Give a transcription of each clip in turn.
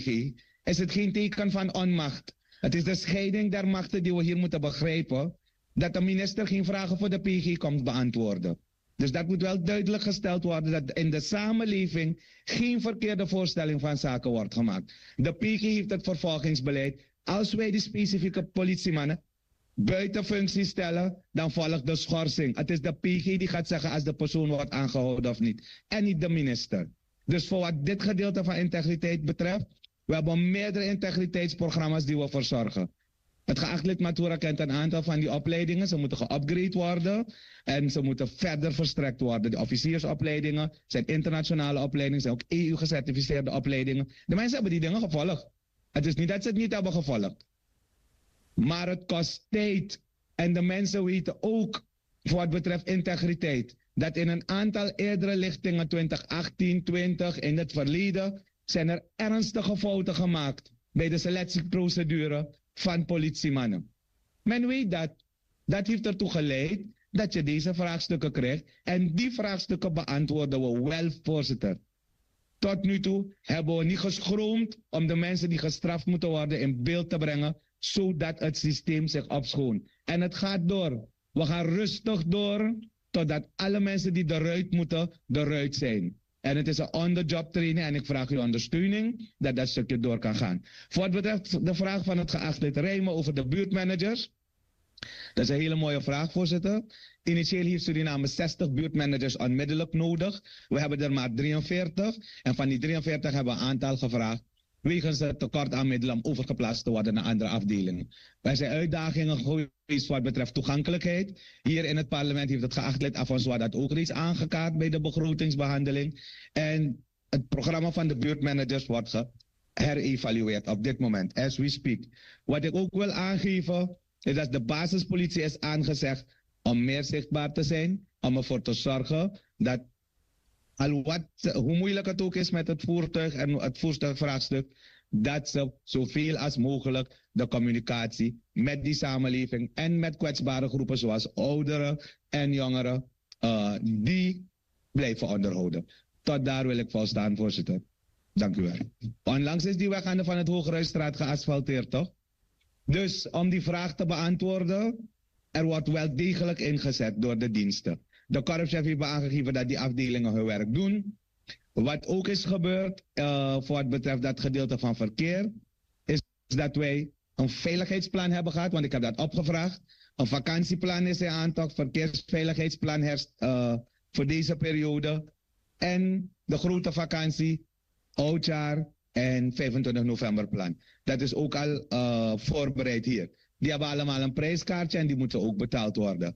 PG, is het geen teken van onmacht. Het is de scheiding der machten die we hier moeten begrijpen, dat de minister geen vragen voor de PG komt beantwoorden. Dus dat moet wel duidelijk gesteld worden dat in de samenleving geen verkeerde voorstelling van zaken wordt gemaakt. De PG heeft het vervolgingsbeleid. Als wij die specifieke politiemannen buiten functie stellen, dan volgt de schorsing. Het is de PG die gaat zeggen als de persoon wordt aangehouden of niet. En niet de minister. Dus voor wat dit gedeelte van integriteit betreft, we hebben meerdere integriteitsprogramma's die we verzorgen. Het geacht lid Matura kent een aantal van die opleidingen. Ze moeten geupgrade worden en ze moeten verder verstrekt worden. De officiersopleidingen zijn internationale opleidingen, zijn ook EU-gecertificeerde opleidingen. De mensen hebben die dingen gevolgd. Het is niet dat ze het niet hebben gevolgd. Maar het kost tijd. En de mensen weten ook, voor wat betreft integriteit, dat in een aantal eerdere lichtingen, 2018, 20, in het verleden, zijn er ernstige fouten gemaakt bij de selectieprocedure van politiemannen. Men weet dat. Dat heeft ertoe geleid dat je deze vraagstukken krijgt. En die vraagstukken beantwoorden we wel, voorzitter. Tot nu toe hebben we niet geschroomd om de mensen die gestraft moeten worden in beeld te brengen, zodat het systeem zich opschoont. En het gaat door. We gaan rustig door, totdat alle mensen die eruit moeten, eruit zijn. En het is een on-the-job training en ik vraag uw ondersteuning dat dat stukje door kan gaan. Voor wat betreft de vraag van het geacht lid Rijmen over de buurtmanagers. Dat is een hele mooie vraag, voorzitter. Initieel heeft Suriname 60 buurtmanagers onmiddellijk nodig. We hebben er maar 43. En van die 43 hebben we een aantal gevraagd, wegens het tekort aan middelen om overgeplaatst te worden naar andere afdelingen. Er zijn uitdagingen geweest wat betreft toegankelijkheid. Hier in het parlement heeft het geacht lid Afonso dat ook reeds aangekaart bij de begrotingsbehandeling. En het programma van de buurtmanagers wordt geherevalueerd op dit moment, as we speak. Wat ik ook wil aangeven, is dat de basispolitie is aangezegd om meer zichtbaar te zijn, om ervoor te zorgen dat hoe moeilijk het ook is met het voertuig en het voertuigvraagstuk, dat ze zoveel als mogelijk de communicatie met die samenleving en met kwetsbare groepen zoals ouderen en jongeren, die blijven onderhouden. Tot daar wil ik volstaan, voorzitter. Dank u wel. Onlangs is die weg aan de Van het Hoogruisstraat geasfalteerd, toch? Dus om die vraag te beantwoorden, er wordt wel degelijk ingezet door de diensten. De korpschef heeft aangegeven dat die afdelingen hun werk doen. Wat ook is gebeurd, voor wat betreft dat gedeelte van verkeer, is dat wij een veiligheidsplan hebben gehad, want ik heb dat opgevraagd. Een vakantieplan is in aantocht, verkeersveiligheidsplan voor deze periode. En de grote vakantie, oudjaar en 25 november plan. Dat is ook al voorbereid hier. Die hebben allemaal een prijskaartje en die moeten ook betaald worden.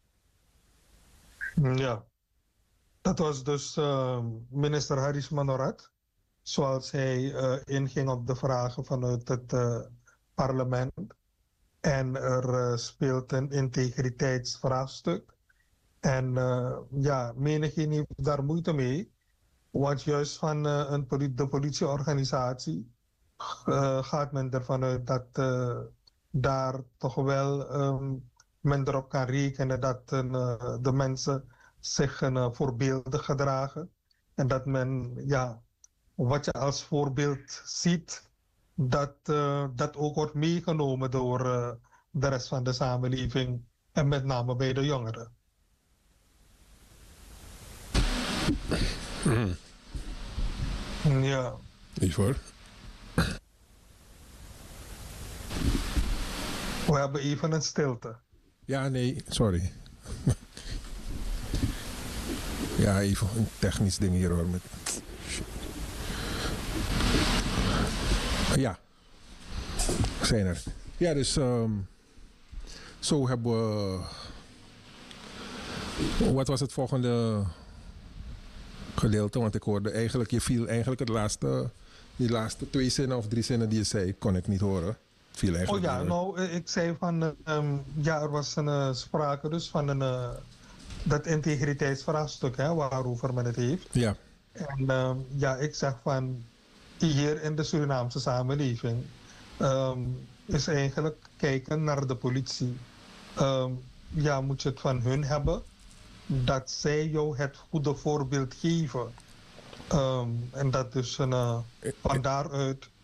Ja, dat was dus minister Haris Manorat, zoals hij inging op de vragen vanuit het parlement. En er speelt een integriteitsvraagstuk. En ja, menigeen heeft daar moeite mee, want juist van de politieorganisatie gaat men ervan uit dat daar toch wel men erop kan rekenen dat de mensen zich voorbeeldig gedragen. En dat men, ja, wat je als voorbeeld ziet, dat ook wordt meegenomen door de rest van de samenleving en met name bij de jongeren. Ja. Ivor? We hebben even een stilte. Ja, nee, sorry. Ja, even een technisch ding hier hoor. Ja, zijn er. Ja, dus zo hebben we... Wat was het volgende gedeelte? Want ik hoorde eigenlijk, je viel eigenlijk die laatste 2 zinnen of 3 zinnen die je zei, kon ik niet horen. Oh ja, nou, ik zei van, ja, er was een sprake dus van dat integriteitsvraagstuk, hè, waarover men het heeft. Ja. En ja, ik zeg van, hier in de Surinaamse samenleving is eigenlijk kijken naar de politie. Ja, moet je het van hun hebben, dat zij jou het goede voorbeeld geven. En dat dus van daaruit